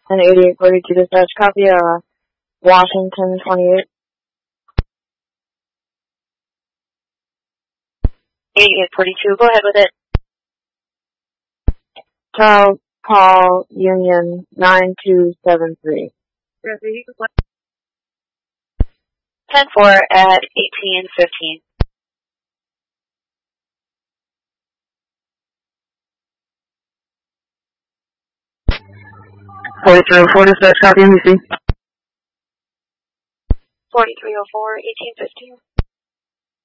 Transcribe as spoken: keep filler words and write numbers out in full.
An eighty-eight forty-two dispatch, copy, uh, Washington twenty-eight. eighty-eight forty-two, go ahead with it. Charles Paul Union nine two seven three. ten four at eighteen fifteen. forty-three oh four dispatch, copy N B C. forty-three oh four, eighteen fifteen.